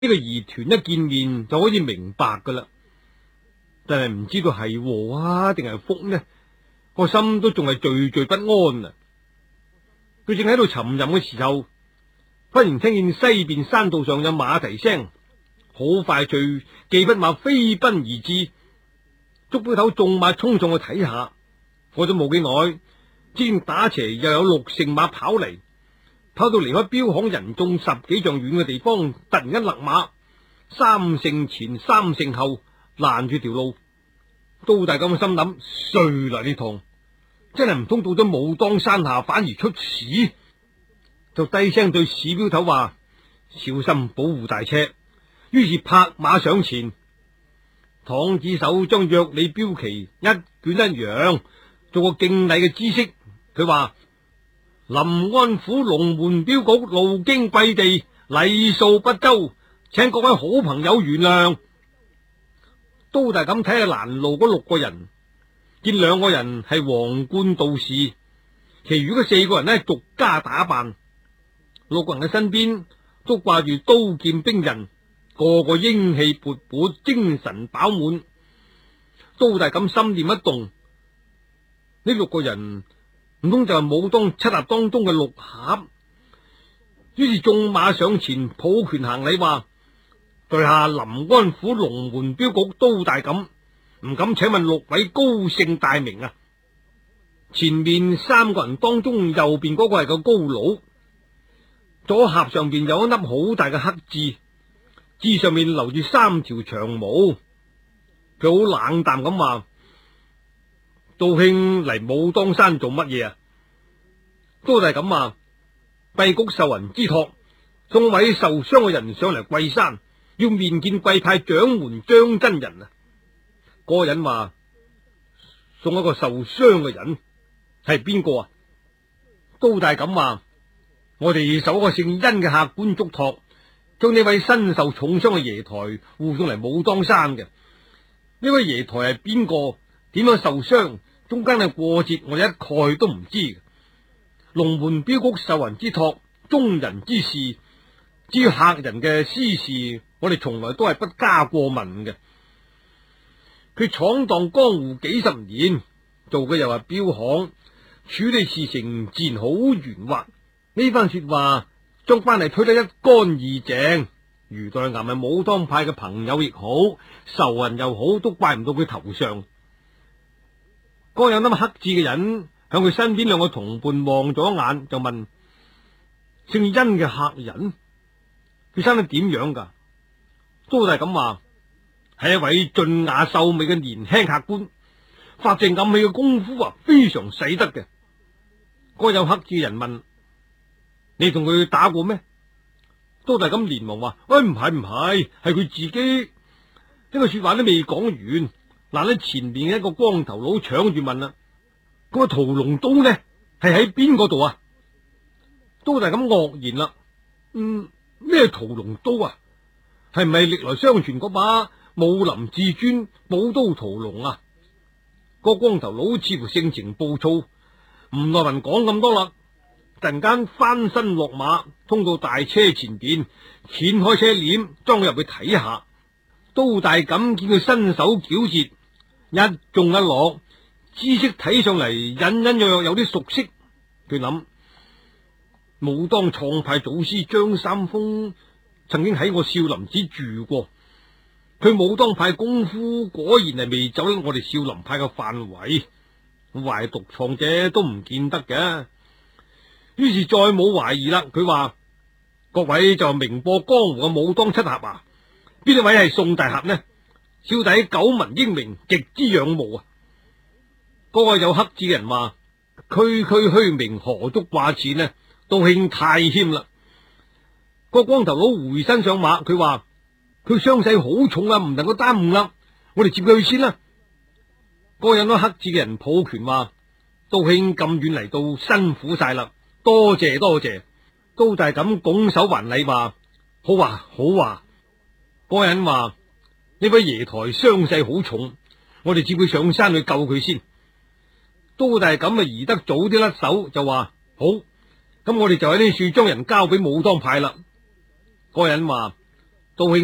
呢個疑團一見面就可以明白噶啦，但係唔知道係禍啊定係福呢？個心都仲係惴惴不安啊！佢正喺度沉吟嘅時候，忽然聽見西邊山道上有馬蹄聲，好快脆，騎匹馬飛奔而至。捉標頭縱馬衝上去睇下，過咗冇幾耐，只見打斜又有6乘馬跑嚟，跑到離開標巷人眾10幾丈遠嘅地方，突然間勒馬，3乘前3乘後攔住條路。都大咁嘅心諗，衰啦呢趟，真係唔通到咗武當山下反而出事，就低聲對史標頭話：小心保護大車。於是拍馬上前，唐子手將約里標旗一捲一揚，做個敬禮嘅姿勢。佢話：臨安府龍門鏢局路經貴地，禮數不周，請各位好朋友原諒。都大咁睇下攔路嗰6個人，見2個人係皇冠道士，其餘嗰4個人呢俗家打扮。6個人嘅身邊都掛住刀劍兵刃，個個英氣勃勃，精神飽滿。都大咁心念一動，呢6個人唔通就係武當7俠當中嘅6俠？於是縱馬上前抱拳行禮，話：在下臨安府龍門鏢局都大錦，唔敢請問6位高姓大名啊？前面3個人當中，右邊嗰個係個高佬，左頰上邊有一粒好大嘅黑痣，痣上面留住3條長毛。佢好冷淡咁話：道兄嚟武當山做乜嘢啊？都大錦話：貴局受人之託，送位受傷嘅人上嚟貴山，要面見貴派掌門張真人啊！嗰個人話：送一個受傷嘅人係邊個啊？都大錦話：我哋受一個姓甄嘅客官囑託，將呢位身受重傷嘅爺台護送嚟武當山嘅。呢位爺台係邊個？點樣受傷？中間嘅過節我哋一概都唔知。龍門鏢局受人之託，中人之事，至於客人嘅私事，我哋從來都係不加過問嘅。佢闖蕩江湖幾十年，做嘅又係鏢行，處理事情自然好圓滑。呢番說話將關係推得一乾二淨。余代岩係武當派嘅朋友亦好，仇人又好，都怪唔到佢頭上。嗰有粒黑痣嘅人向佢身邊2個同伴望咗一眼，就問：姓甄嘅客人，佢生得點樣噶？都係咁話，係一位俊雅秀美嘅年輕客官，發正暗器嘅功夫啊，非常使得嘅。嗰有黑痣嘅人問：你同佢打過咩？都係咁連忙話：唔係，係佢自己。呢個說話都未講完，嗱，喺前面嘅一個光頭佬搶住問啦：嗰個屠龍刀呢？係喺邊個度啊？都係咁愕然啦。咩屠龍刀啊？係唔係歷來相傳嗰把武林至尊寶刀屠龍啊？個光頭佬似乎性情暴躁，唔耐煩講咁多啦。突然間翻身落馬，衝到大車前邊，掀開車簾，裝入去睇下。都大咁見佢身手矯捷，一中一落，姿色睇上嚟隱隱約約有啲熟悉。佢諗，武當創派祖師張三豐曾經喺我少林寺住過，佢武當派功夫果然係未走甩我哋少林派嘅範圍，壞獨創者都唔見得嘅。於是再冇懷疑啦。佢話：各位就名播江湖嘅武當7俠啊，邊一位係宋大俠呢？小弟久聞英名，極之仰慕啊！嗰個有黑痣嘅人話：區區虛名，何足掛齒呢？道兄太謙啦！個光頭佬回身上馬，佢話：佢傷勢好重啊，唔能夠耽誤啦，我哋接佢去先啦。嗰個有咗黑痣嘅人抱拳話：道兄咁遠嚟到，辛苦晒啦，多謝多謝。都大咁拱手還禮話：好話好話。嗰個人話：呢位爺台傷勢好重，我哋接佢上山去救佢先。都大咁啊，宜得早啲甩手，就話好。咁我哋就喺呢處將人交俾武當派啦。嗰個人話： 道兄。